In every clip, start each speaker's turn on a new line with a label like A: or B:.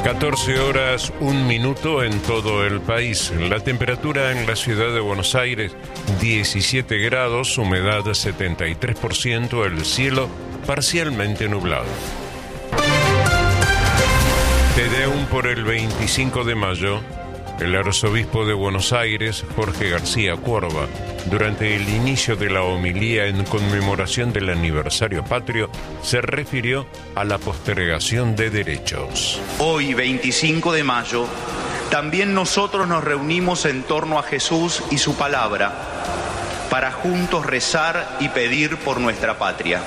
A: 14 horas, 1 minuto en todo el país. La temperatura en la ciudad de Buenos Aires, 17 grados, humedad 73%, el cielo parcialmente nublado. Te Deum por el 25 de mayo. El arzobispo de Buenos Aires, Jorge García Cuerva, durante el inicio de la homilía en conmemoración del aniversario patrio, se refirió a la postergación de derechos.
B: Hoy, 25 de mayo, también nosotros nos reunimos en torno a Jesús y su palabra para juntos rezar y pedir por nuestra patria.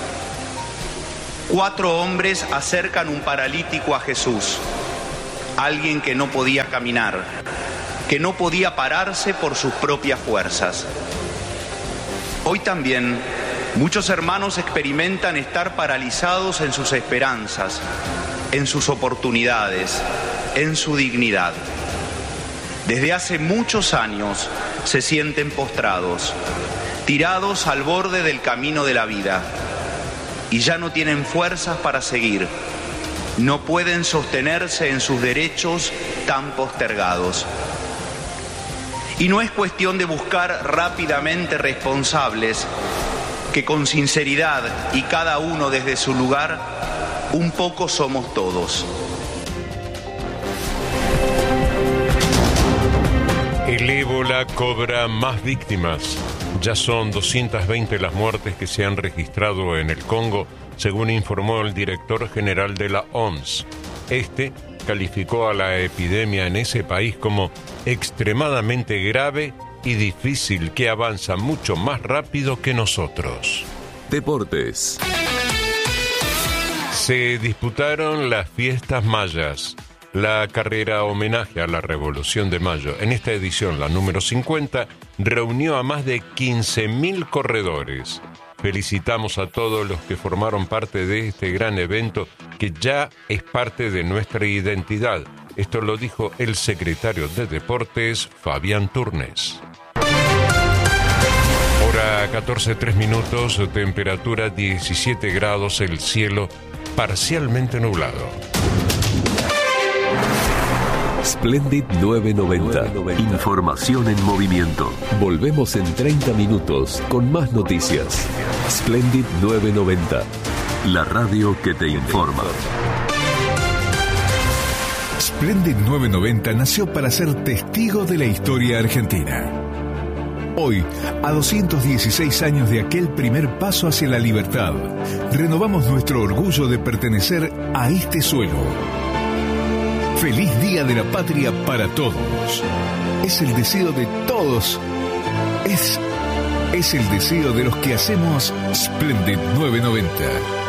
B: 4 hombres acercan un paralítico a Jesús. Alguien que no podía caminar, que no podía pararse por sus propias fuerzas. Hoy también muchos hermanos experimentan estar paralizados en sus esperanzas, en sus oportunidades, en su dignidad. Desde hace muchos años se sienten postrados, tirados al borde del camino de la vida, y ya no tienen fuerzas para seguir. No pueden sostenerse en sus derechos tan postergados. Y no es cuestión de buscar rápidamente responsables, que con sinceridad y cada uno desde su lugar, un poco somos todos.
A: El ébola cobra más víctimas. Ya son 220 las muertes que se han registrado en el Congo, según informó el director general de la OMS. Este calificó a la epidemia en ese país como extremadamente grave y difícil, que avanza mucho más rápido que nosotros.
C: Deportes.
A: Se disputaron las fiestas mayas, la carrera homenaje a la Revolución de Mayo. En esta edición, la número 50, reunió a más de 15.000 corredores. Felicitamos a todos los que formaron parte de este gran evento que ya es parte de nuestra identidad. Esto lo dijo el secretario de Deportes, Fabián Turnes. Hora 14:03 minutos, temperatura 17 grados, el cielo parcialmente nublado.
C: Splendid 990. Información en movimiento. Volvemos en 30 minutos con más noticias. Splendid 990. La radio que te informa.
D: Splendid 990 nació para ser testigo de la historia argentina. Hoy, a 216 años de aquel primer paso hacia la libertad, renovamos nuestro orgullo de pertenecer a este suelo. Feliz Día de la Patria para todos. Es el deseo de todos. Es el deseo de los que hacemos Splendid 990.